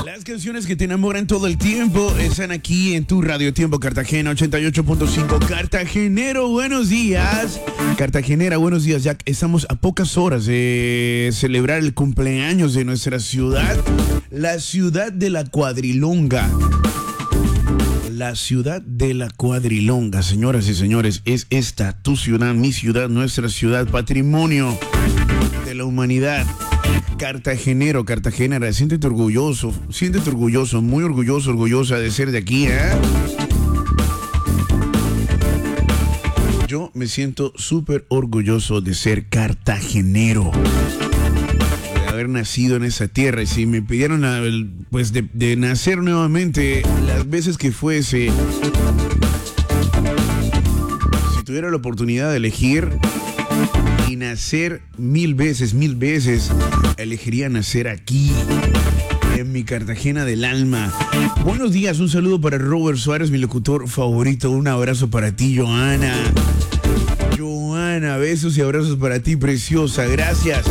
Las canciones que te enamoran todo el tiempo están aquí en tu Radio Tiempo Cartagena 88.5. Cartagenero, buenos días. Cartagenera, buenos días, Jack. Estamos a pocas horas de celebrar el cumpleaños de nuestra ciudad, la ciudad de la Cuadrilonga. La ciudad de la Cuadrilonga, señoras y señores, es esta, tu ciudad, mi ciudad, nuestra ciudad, patrimonio de la humanidad. Cartagenero, cartagenera, siéntete orgulloso, muy orgulloso, orgullosa de ser de aquí, ¿eh? Yo me siento súper orgulloso de ser cartagenero, de haber nacido en esa tierra. Y si me pidieron pues de nacer nuevamente las veces que fuese, si tuviera la oportunidad de elegir y nacer mil veces, elegiría nacer aquí, en mi Cartagena del alma. Buenos días, un saludo para Robert Suárez, mi locutor favorito. Un abrazo para ti, Joana. Joana, besos y abrazos para ti, preciosa. Gracias.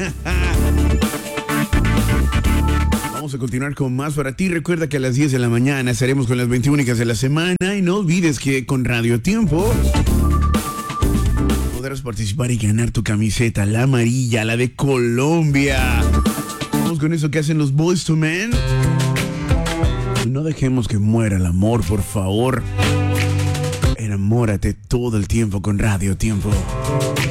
Vamos a continuar con más para ti. Recuerda que a las 10 de la mañana estaremos con las 20 únicas de la semana. Y no olvides que con Radio Tiempo podrás participar y ganar tu camiseta, la amarilla, la de Colombia. Vamos con eso que hacen los Boyz II Men. No dejemos que muera el amor, por favor. Enamórate todo el tiempo con Radio Tiempo.